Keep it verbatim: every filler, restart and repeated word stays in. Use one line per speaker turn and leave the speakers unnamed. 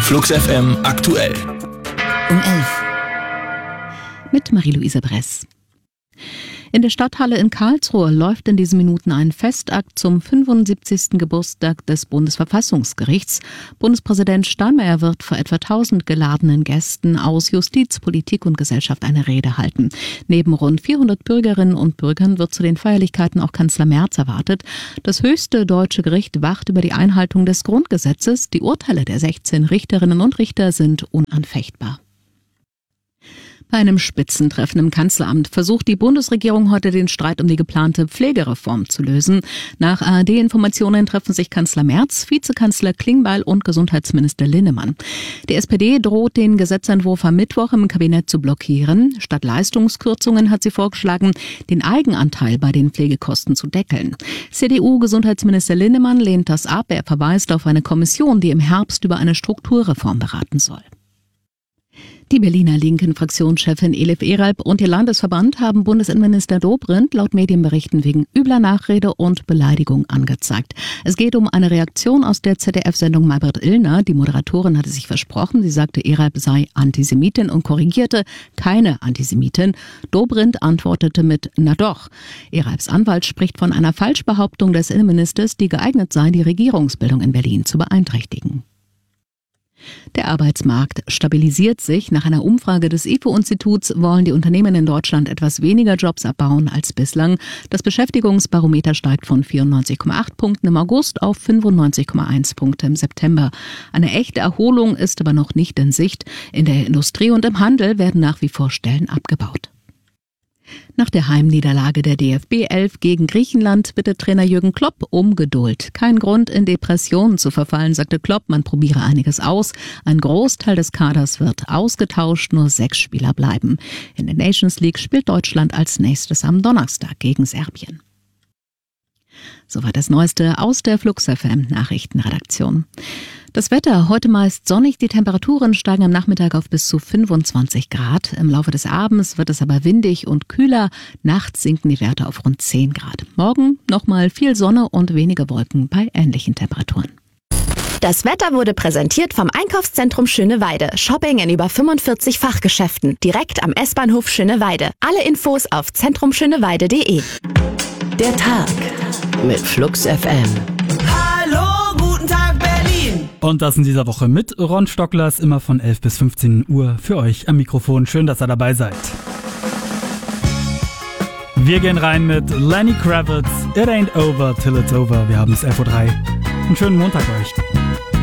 Flux F M aktuell.
Um elf. Mit Marie-Louise Bress. In der Stadthalle in Karlsruhe läuft in diesen Minuten ein Festakt zum fünfundsiebzigsten Geburtstag des Bundesverfassungsgerichts. Bundespräsident Steinmeier wird vor etwa tausend geladenen Gästen aus Justiz, Politik und Gesellschaft eine Rede halten. Neben rund vierhundert Bürgerinnen und Bürgern wird zu den Feierlichkeiten auch Kanzler Merz erwartet. Das höchste deutsche Gericht wacht über die Einhaltung des Grundgesetzes. Die Urteile der sechzehn Richterinnen und Richter sind unanfechtbar. Bei einem Spitzentreffen im Kanzleramt versucht die Bundesregierung heute den Streit um die geplante Pflegereform zu lösen. Nach A R D-Informationen treffen sich Kanzler Merz, Vizekanzler Klingbeil und Gesundheitsminister Linnemann. Die S P D droht, den Gesetzentwurf am Mittwoch im Kabinett zu blockieren. Statt Leistungskürzungen hat sie vorgeschlagen, den Eigenanteil bei den Pflegekosten zu deckeln. C D U-Gesundheitsminister Linnemann lehnt das ab. Er verweist auf eine Kommission, die im Herbst über eine Strukturreform beraten soll. Die Berliner linken Fraktionschefin Elif Eralp und ihr Landesverband haben Bundesinnenminister Dobrindt laut Medienberichten wegen übler Nachrede und Beleidigung angezeigt. Es geht um eine Reaktion aus der Z D F-Sendung Maybrit Illner. Die Moderatorin hatte sich versprochen, sie sagte, Eralp sei Antisemitin und korrigierte, keine Antisemitin. Dobrindt antwortete mit na doch. Eralps Anwalt spricht von einer Falschbehauptung des Innenministers, die geeignet sei, die Regierungsbildung in Berlin zu beeinträchtigen. Der Arbeitsmarkt stabilisiert sich. Nach einer Umfrage des I F O-Instituts wollen die Unternehmen in Deutschland etwas weniger Jobs abbauen als bislang. Das Beschäftigungsbarometer steigt von vierundneunzig Komma acht Punkten im August auf fünfundneunzig Komma eins Punkte im September. Eine echte Erholung ist aber noch nicht in Sicht. In der Industrie und im Handel werden nach wie vor Stellen abgebaut. Nach der Heimniederlage der D F B elf gegen Griechenland bittet Trainer Jürgen Klopp um Geduld. Kein Grund, in Depressionen zu verfallen, sagte Klopp, man probiere einiges aus. Ein Großteil des Kaders wird ausgetauscht, nur sechs Spieler bleiben. In der Nations League spielt Deutschland als nächstes am Donnerstag gegen Serbien. Soweit das Neueste aus der Flux F M Nachrichtenredaktion. Das Wetter, heute meist sonnig, die Temperaturen steigen am Nachmittag auf bis zu fünfundzwanzig Grad. Im Laufe des Abends wird es aber windig und kühler. Nachts sinken die Werte auf rund zehn Grad. Morgen nochmal viel Sonne und wenige Wolken bei ähnlichen Temperaturen.
Das Wetter wurde präsentiert vom Einkaufszentrum Schöneweide. Shopping in über fünfundvierzig Fachgeschäften. Direkt am S-Bahnhof Schöneweide. Alle Infos auf zentrumschöneweide punkt de.
Der Tag mit Flux F M.
Hallo, guten Tag Berlin.
Und das in dieser Woche mit Ron Stocklers, immer von elf bis fünfzehn Uhr für euch am Mikrofon. Schön, dass ihr dabei seid. Wir gehen rein mit Lenny Kravitz, It Ain't Over Till It's Over. Wir haben es elf Uhr drei. Einen schönen Montag euch.